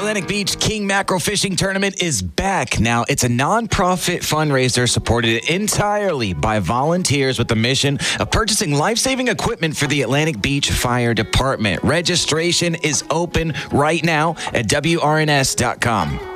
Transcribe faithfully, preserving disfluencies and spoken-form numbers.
Atlantic Beach King Mackerel Fishing Tournament is back. Now, it's a nonprofit fundraiser supported entirely by volunteers with the mission of purchasing life-saving equipment for the Atlantic Beach Fire Department. Registration is open right now at W R N S dot com.